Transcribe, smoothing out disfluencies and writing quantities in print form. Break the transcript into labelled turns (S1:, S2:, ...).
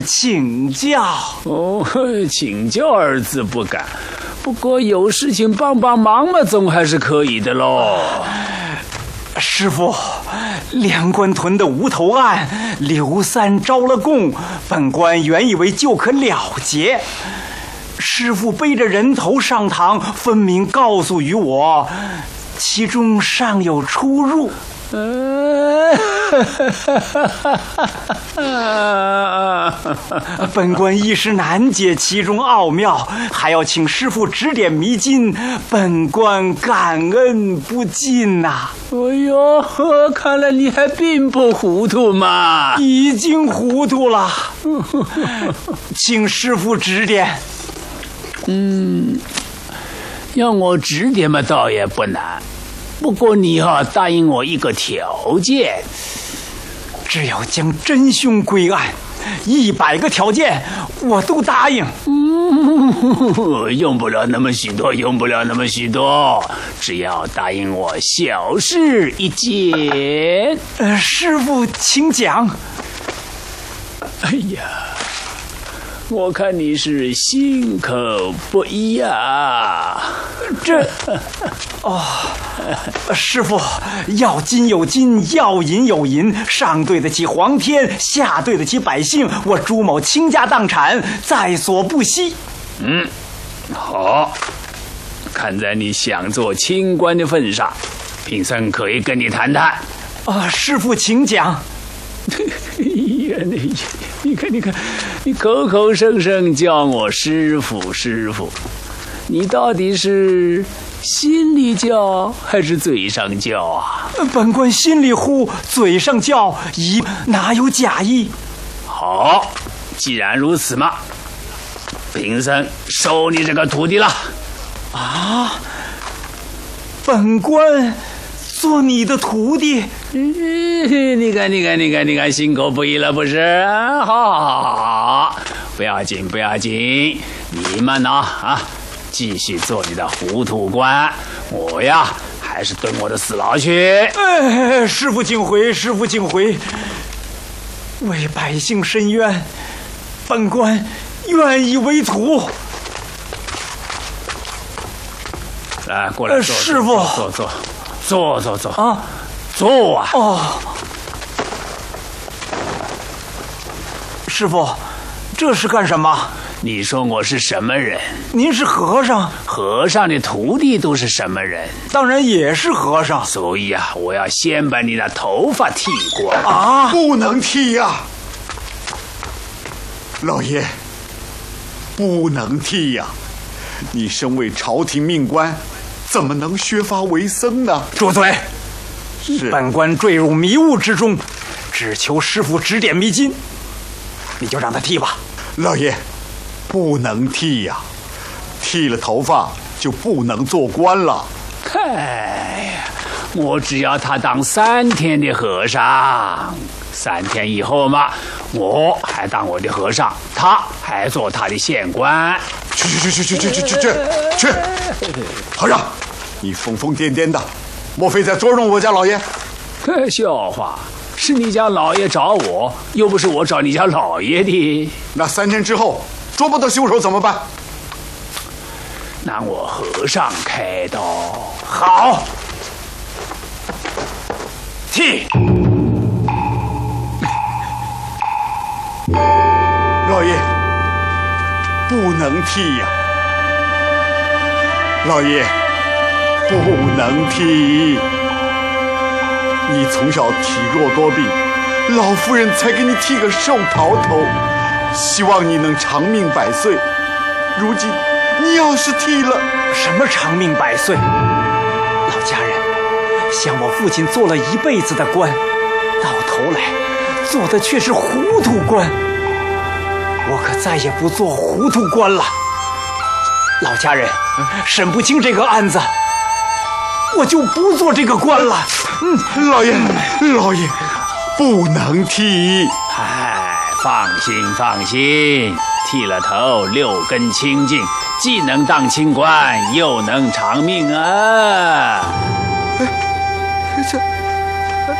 S1: 请教。
S2: 哦，请教二字不敢，不过有事情帮帮忙嘛，总还是可以的喽。
S1: 师傅，梁官屯的无头案，刘三招了供，本官原以为就可了结。师傅背着人头上堂，分明告诉于我，其中尚有出入。本官一时难解其中奥妙，还要请师傅指点迷津，本官感恩不尽呐。
S2: 哎呦，看来你还并不糊涂嘛。
S1: 已经糊涂了，请师傅指点。
S2: 要我指点嘛，倒也不难。不过你答应我一个条件，
S1: 只要将真凶归案，100个条件我都答应。
S2: 用不了那么许多，用不了那么许多，只要答应我小事一件。
S1: 师傅请讲。
S2: 哎呀，我看你是心口不一啊。
S1: 师傅，要金有金，要银有银，上对得起皇天，下对得起百姓，我朱某倾家荡产，在所不惜。
S2: 好，看在你想做清官的份上，贫僧可以跟你谈谈。
S1: 师傅请讲。
S2: 你看，你口口声声叫我师傅，你到底是心里叫还是嘴上叫啊？
S1: 本官心里呼，嘴上叫，哪有假意？
S2: 好，既然如此嘛，贫僧收你这个徒弟了。
S1: 本官做你的徒弟？
S2: 你看，心口不一了不是？好，不要紧，你们呢继续做你的糊涂官，我呀还是蹲我的死牢去。
S1: 师父请回，为百姓伸冤，本官愿意为徒。
S2: 来，过来坐。
S1: 师父，
S2: 坐
S1: 啊！
S2: 坐啊！
S1: 师父，这是干什么？
S2: 你说我是什么人？
S1: 您是和尚，
S2: 和尚的徒弟都是什么人？
S1: 当然也是和尚。
S2: 所以我要先把你的头发剃光。
S3: 不能剃呀！老爷，不能剃呀！你身为朝廷命官，怎么能削发为僧呢？
S1: 住嘴！
S3: 是
S1: 本官坠入迷雾之中，只求师父指点迷津。你就让他剃吧。
S3: 老爷，不能剃呀！剃了头发就不能做官了。
S2: 哎呀，我只要他当3天的和尚，3天以后嘛，我还当我的和尚，他还做他的县官。
S3: 去！和尚，你疯疯癫癫的，莫非在捉弄我家老爷？
S2: 笑话，是你家老爷找我，又不是我找你家老爷的。
S3: 那3天之后捉不到凶手怎么办？
S2: 拿我和尚开刀。
S1: 好，剃。
S3: 老爷，不能剃呀！老爷，不能剃！你从小体弱多病，老夫人才给你剃个寿桃头，希望你能长命100岁。如今你要是剃了，
S1: 什么长命100岁？老家人，像我父亲做了一辈子的官，到头来做的却是糊涂官。我可再也不做糊涂官了。老家人，审不清这个案子，我就不做这个官了。
S3: 老爷，不能剃。
S2: 放心，剃了头6根清净，既能当清官，又能长命啊！
S3: 这